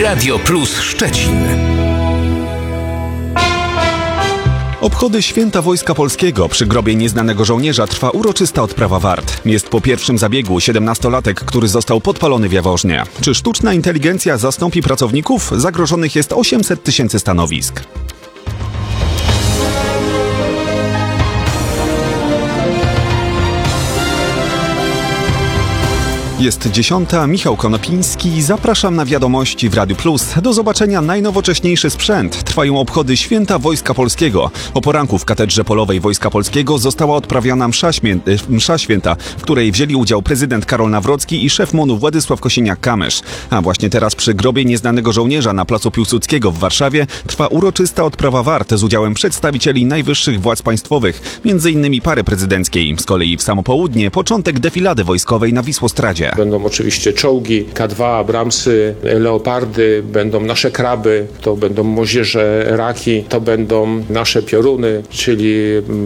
Radio Plus Szczecin. Obchody Święta Wojska Polskiego przy grobie nieznanego żołnierza trwa uroczysta odprawa wart. Jest po pierwszym zabiegu 17-latek, który został podpalony w Jaworznie. Czy sztuczna inteligencja zastąpi pracowników? Zagrożonych jest 800 000 stanowisk. Jest 10. Michał Konopiński. Zapraszam na wiadomości w Radiu Plus. Do zobaczenia najnowocześniejszy sprzęt. Trwają obchody Święta Wojska Polskiego. O poranku w Katedrze Polowej Wojska Polskiego została odprawiona msza święta, w której wzięli udział prezydent Karol Nawrocki i szef MON-u Władysław Kosiniak-Kamysz. A właśnie teraz przy grobie nieznanego żołnierza na placu Piłsudskiego w Warszawie trwa uroczysta odprawa wart z udziałem przedstawicieli najwyższych władz państwowych, m.in. pary prezydenckiej. Z kolei w samo południe początek defilady wojskowej na Wisłostradzie. Będą oczywiście czołgi, K2, Abramsy, Leopardy, będą nasze kraby, to będą moździerze Raki, to będą nasze pioruny, czyli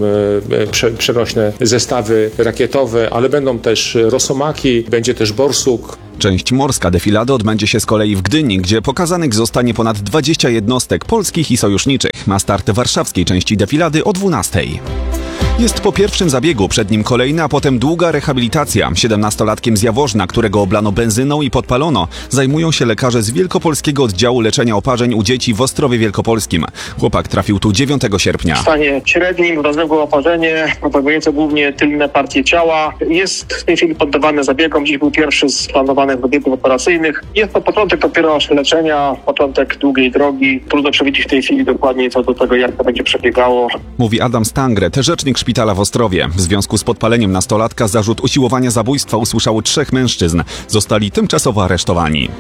przenośne zestawy rakietowe, ale będą też rosomaki, będzie też borsuk. Część morska defilady odbędzie się z kolei w Gdyni, gdzie pokazanych zostanie ponad 20 jednostek polskich i sojuszniczych. Ma start warszawskiej części defilady o 12:00. Jest po pierwszym zabiegu, przed nim kolejna, a potem długa rehabilitacja. 17-latkiem z Jaworzna, którego oblano benzyną i podpalono, zajmują się lekarze z Wielkopolskiego Oddziału Leczenia Oparzeń u Dzieci w Ostrowie Wielkopolskim. Chłopak trafił tu 9 sierpnia. W stanie średnim rozległe oparzenie, obejmujące głównie tylne partie ciała. Jest w tej chwili poddawany zabiegom. Dziś był pierwszy z planowanych zabiegów operacyjnych. Jest to początek dopiero leczenia, początek długiej drogi. Trudno przewidzieć w tej chwili dokładnie co do tego, jak to będzie przebiegało. Mówi Adam Stangret, rzecznik szpitala w Ostrowie. W związku z podpaleniem nastolatka zarzut usiłowania zabójstwa usłyszało 3 mężczyzn. Zostali tymczasowo aresztowani.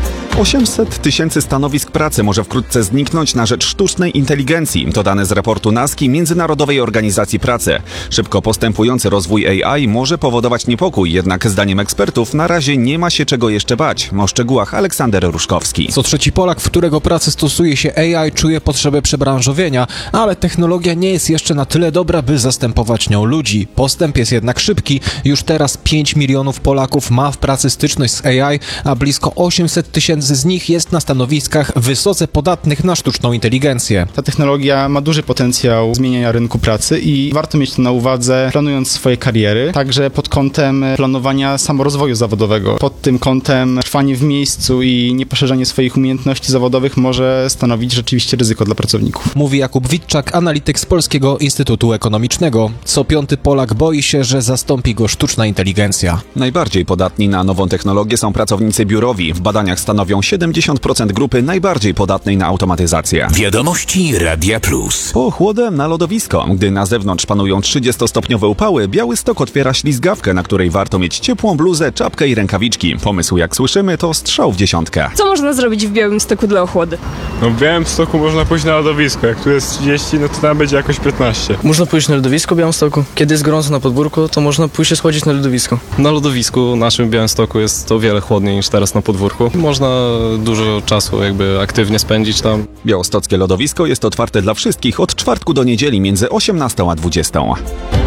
800 000 stanowisk pracy może wkrótce zniknąć na rzecz sztucznej inteligencji. To dane z raportu NASKI, Międzynarodowej Organizacji Pracy. Szybko postępujący rozwój AI może powodować niepokój, jednak zdaniem ekspertów na razie nie ma się czego jeszcze bać. O szczegółach Aleksander Ruszkowski. Co trzeci Polak, w którego pracy stosuje się AI, czuje potrzebę przebranżowienia, ale technologia nie jest jeszcze na tyle dobra, by zastępować nią ludzi. Postęp jest jednak szybki. Już teraz 5 milionów Polaków ma w pracy styczność z AI, a blisko 800 000 z nich jest na stanowiskach wysoce podatnych na sztuczną inteligencję. Ta technologia ma duży potencjał zmieniania rynku pracy i warto mieć to na uwadze, planując swoje kariery, także pod kątem planowania samorozwoju zawodowego. Pod tym kątem trwanie w miejscu i nieposzerzanie swoich umiejętności zawodowych może stanowić rzeczywiście ryzyko dla pracowników. Mówi Jakub Witczak, analityk z Polskiego Instytutu Ekonomicznego. Co 5. Polak boi się, że zastąpi go sztuczna inteligencja. Najbardziej podatni na nową technologię są pracownicy biurowi. W badaniach stanowią 70% grupy najbardziej podatnej na automatyzację. Wiadomości Radia Plus. Pochłodem na lodowisko. Gdy na zewnątrz panują 30-stopniowe upały, Białystok otwiera ślizgawkę, na której warto mieć ciepłą bluzę, czapkę i rękawiczki. Pomysł, jak słyszymy, to strzał w dziesiątkę. Co można zrobić w Białymstoku dla ochłody? No w Białymstoku można pójść na lodowisko. Jak tu jest 30, no to tam będzie jakoś 15. Można pójść na lodowisko w Białymstoku. Kiedy jest gorąco na podwórku, to można pójść się schodzić na lodowisko. Na lodowisku naszym w Białymstoku jest o wiele chłodniej niż teraz na podwórku. Można dużo czasu jakby aktywnie spędzić tam. Białostockie lodowisko jest otwarte dla wszystkich od czwartku do niedzieli między 18 a 20.